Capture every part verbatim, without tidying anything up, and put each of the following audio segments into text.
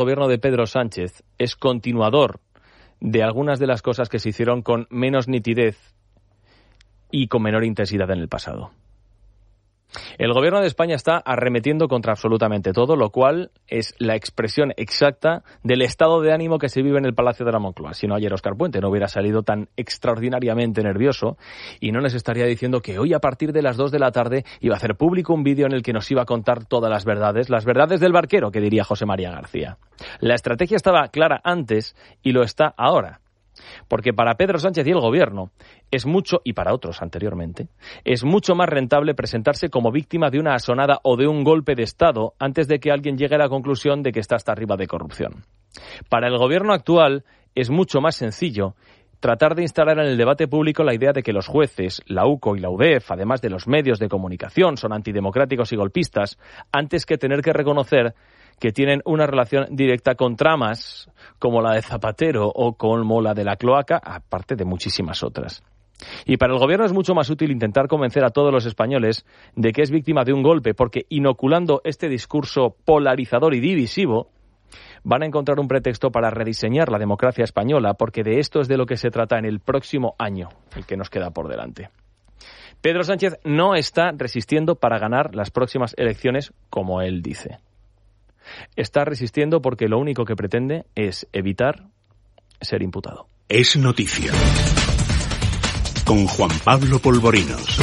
El gobierno de Pedro Sánchez es continuador de algunas de las cosas que se hicieron con menos nitidez y con menor intensidad en el pasado. El gobierno de España está arremetiendo contra absolutamente todo, lo cual es la expresión exacta del estado de ánimo que se vive en el Palacio de la Moncloa. Si no, ayer Óscar Puente no hubiera salido tan extraordinariamente nervioso y no nos estaría diciendo que hoy a partir de las dos de la tarde iba a hacer público un vídeo en el que nos iba a contar todas las verdades, las verdades del barquero, que diría José María García. La estrategia estaba clara antes y lo está ahora. Porque para Pedro Sánchez y el gobierno es mucho, y para otros anteriormente, es mucho más rentable presentarse como víctima de una asonada o de un golpe de Estado antes de que alguien llegue a la conclusión de que está hasta arriba de corrupción. Para el gobierno actual es mucho más sencillo tratar de instalar en el debate público la idea de que los jueces, la U C O y la U D E F, además de los medios de comunicación, son antidemocráticos y golpistas, antes que tener que reconocer que tienen una relación directa con tramas como la de Zapatero o como la de la cloaca, aparte de muchísimas otras. Y para el gobierno es mucho más útil intentar convencer a todos los españoles de que es víctima de un golpe, porque inoculando este discurso polarizador y divisivo, van a encontrar un pretexto para rediseñar la democracia española, porque de esto es de lo que se trata en el próximo año, el que nos queda por delante. Pedro Sánchez no está resistiendo para ganar las próximas elecciones, como él dice. Está resistiendo porque lo único que pretende es evitar ser imputado. Es noticia. Con Juan Pablo Polvorinos.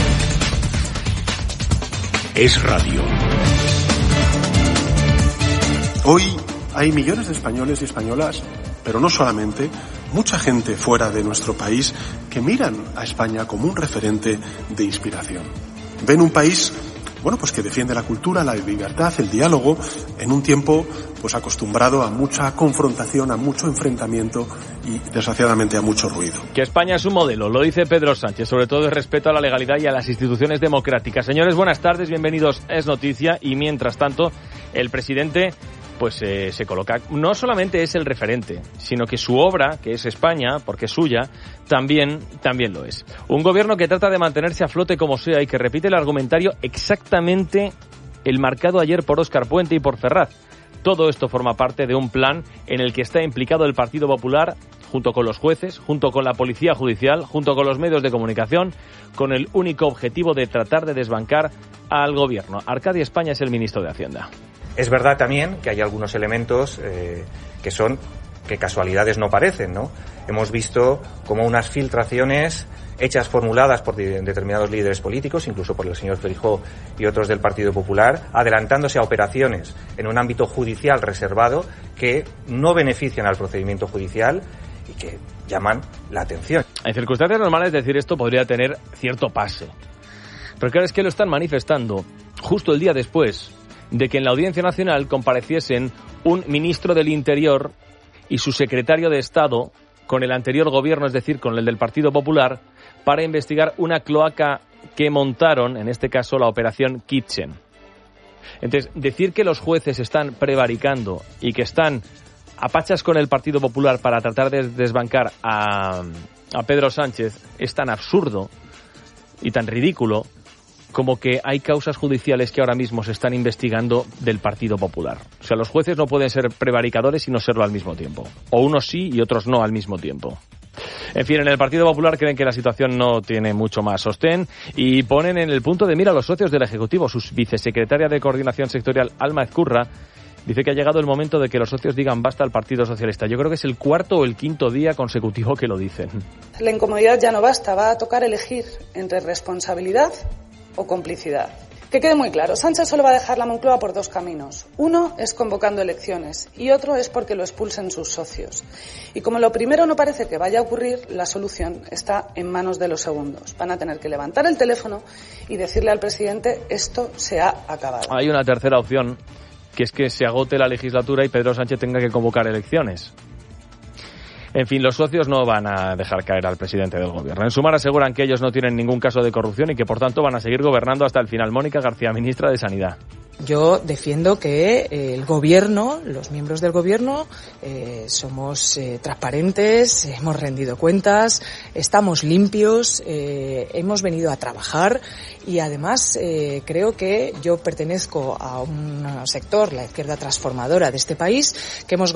Es radio. Hoy hay millones de españoles y españolas, pero no solamente, mucha gente fuera de nuestro país que miran a España como un referente de inspiración. Ven un país, bueno, pues que defiende la cultura, la libertad, el diálogo, en un tiempo pues acostumbrado a mucha confrontación, a mucho enfrentamiento y, desgraciadamente, a mucho ruido. Que España es un modelo, lo dice Pedro Sánchez, sobre todo de respeto a la legalidad y a las instituciones democráticas. Señores, buenas tardes, bienvenidos a Es Noticia. Y mientras tanto, el presidente pues eh, se coloca, no solamente es el referente, sino que su obra, que es España, porque es suya, también, también lo es. Un gobierno que trata de mantenerse a flote como sea y que repite el argumentario exactamente el marcado ayer por Óscar Puente y por Ferraz. Todo esto forma parte de un plan en el que está implicado el Partido Popular, junto con los jueces, junto con la Policía Judicial, junto con los medios de comunicación, con el único objetivo de tratar de desbancar al gobierno. Arcadio España es el ministro de Hacienda. Es verdad también que hay algunos elementos eh, que son, que casualidades no parecen, ¿no? Hemos visto como unas filtraciones hechas, formuladas por de, determinados líderes políticos, incluso por el señor Feijóo y otros del Partido Popular, adelantándose a operaciones en un ámbito judicial reservado que no benefician al procedimiento judicial y que llaman la atención. En circunstancias normales decir esto podría tener cierto pase, pero claro, es que lo están manifestando justo el día después de que en la Audiencia Nacional compareciesen un ministro del Interior y su secretario de Estado con el anterior gobierno, es decir, con el del Partido Popular, para investigar una cloaca que montaron, en este caso la Operación Kitchen. Entonces, decir que los jueces están prevaricando y que están a pachas con el Partido Popular para tratar de desbancar a, a Pedro Sánchez es tan absurdo y tan ridículo como que hay causas judiciales que ahora mismo se están investigando del Partido Popular. O sea, los jueces no pueden ser prevaricadores y no serlo al mismo tiempo. O unos sí y otros no al mismo tiempo. En fin, en el Partido Popular creen que la situación no tiene mucho más sostén y ponen en el punto de mira a los socios del Ejecutivo. Su vicesecretaria de Coordinación Sectorial, Alma Ezcurra, dice que ha llegado el momento de que los socios digan basta al Partido Socialista. Yo creo que es el cuarto o el quinto día consecutivo que lo dicen. La incomodidad ya no basta, va a tocar elegir entre responsabilidad o complicidad. Que quede muy claro, Sánchez solo va a dejar la Moncloa por dos caminos. Uno es convocando elecciones y otro es porque lo expulsen sus socios. Y como lo primero no parece que vaya a ocurrir, la solución está en manos de los segundos. Van a tener que levantar el teléfono y decirle al presidente esto se ha acabado. Hay una tercera opción, que es que se agote la legislatura y Pedro Sánchez tenga que convocar elecciones. En fin, los socios no van a dejar caer al presidente del gobierno. En Sumar aseguran que ellos no tienen ningún caso de corrupción y que por tanto van a seguir gobernando hasta el final. Mónica García, ministra de Sanidad. Yo defiendo que eh, el gobierno, los miembros del gobierno, eh, somos eh, transparentes, hemos rendido cuentas, estamos limpios, eh, hemos venido a trabajar y además eh, creo que yo pertenezco a un sector, la izquierda transformadora de este país, que hemos